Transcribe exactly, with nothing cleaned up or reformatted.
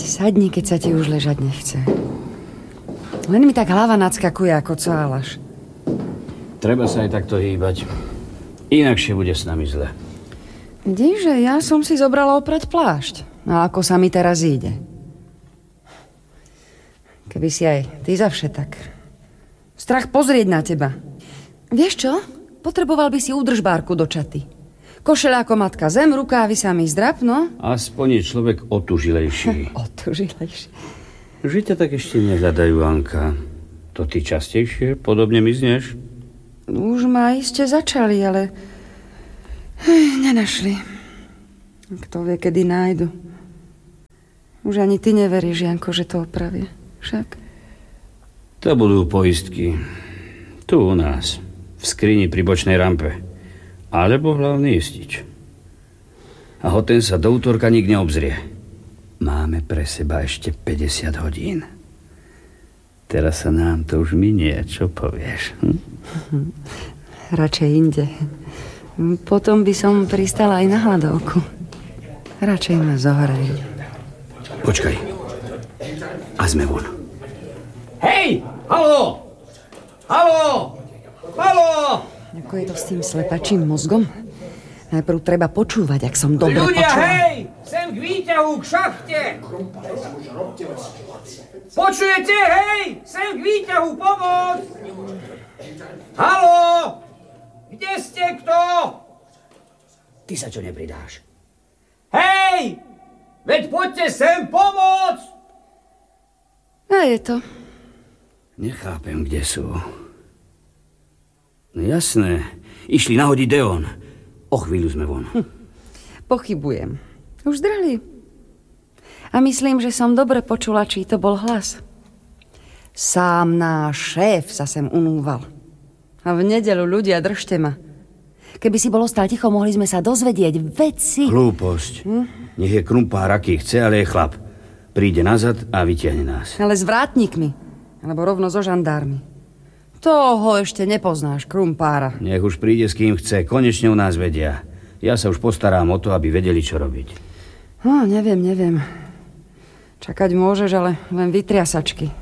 sadni, keď sa ti už ležať nechce. Len mi tak hlava nadskakuje ako cálaš. Treba sa aj takto hýbať. Inakšie bude s nami zle. Vidíš, že ja som si zobrala oprať plášť. A ako sa mi teraz ide. Keby si aj ty zavše tak. Strach pozrieť na teba. Vieš čo? Potreboval by si údržbárku do čaty. Košeľa ako matka zem, rukávy sa mi zdrap, no? Aspoň je človek otužilejší. Otužilejší. Že ťa tak ešte nehľadajú, Anka. To ty častejšie podobne mizneš? Už ma iste začali, ale Ej, nenašli. Kto vie, kedy nájdu. Už ani ty neveríš, Janko, že to opravie. Však? To budú poistky. Tu u nás. V skrini pri bočnej rampe. Alebo hlavný istič. A ho ten sa do útorka nik neobzrie. Máme pre seba ešte päťdesiat hodín. Teraz sa nám to už minie, čo povieš? Hm? Radšej inde. Potom by som pristala aj na hladovku. Radšej ma zohrajú. Počkaj. A sme von. Hej! Haló! Haló! Haló! Ako je to s tým slepačím mozgom? Najprv treba počúvať, ak som dobre Ľudia, počula. hej! Sem k výťahu, k šachte! Počujete, hej! Sem k výťahu, pomoc! Haló! Kde ste, kto? Ty sa čo nepridáš? Hej! Veď poďte sem pomoc! A je to. Nechápem, kde sú. No jasné, išli nahodiť Deon. O chvíľu sme von. Hm. Pochybujem. Už zdrali. A myslím, že som dobre počula, či to bol hlas. Sám náš šéf sa sem unúval. A v nedeľu ľudia, držte ma. Keby si bol ostal ticho, mohli sme sa dozvedieť veci. Hlúposť. Hm? Nech je krumpár, aký chce, ale je chlap. Príde nazad a vytiahne nás. Ale s vrátnikmi. Alebo rovno so žandármi. Toho ešte nepoznáš, krumpára. Nech už príde s kým chce. Konečne u nás vedia. Ja sa už postarám o to, aby vedeli, čo robiť. No, neviem, neviem. Čakať môžeš, ale len vytriasačky.